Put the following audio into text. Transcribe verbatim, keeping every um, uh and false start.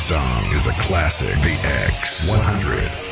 song is a classic. The X one hundred.